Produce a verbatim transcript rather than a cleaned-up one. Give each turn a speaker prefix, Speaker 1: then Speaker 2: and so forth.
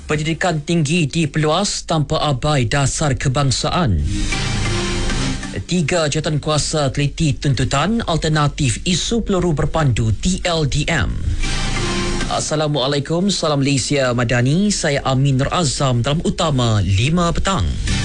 Speaker 1: Pendidikan tinggi diperluas tanpa abai dasar kebangsaan. Tiga jawatankuasa teliti tuntutan alternatif isu peluru berpandu T L D M. Assalamualaikum, salam Malaysia Madani. Saya Amin Nur Azam dalam Utama lima petang.